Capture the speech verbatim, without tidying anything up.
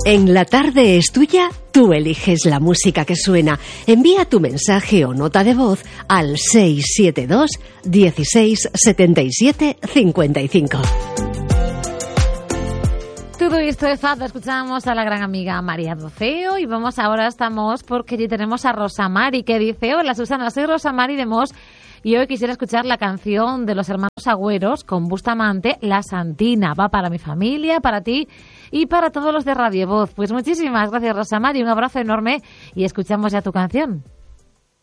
En La Tarde es Tuya, tú eliges la música que suena. Envía tu mensaje o nota de voz al seis siete dos, dieciséis, setenta y siete, cincuenta y cinco. Todo esto es fácil. Escuchamos a la gran amiga María Doceo y vamos ahora, estamos porque allí tenemos a Rosa Mari que dice: hola Susana, soy Rosa Mari de Mos y hoy quisiera escuchar la canción de los hermanos Agüeros con Bustamante, La Santina. Va para mi familia, para ti y para todos los de Radio Voz. Pues muchísimas gracias, Rosa Mari, un abrazo enorme y escuchamos ya tu canción.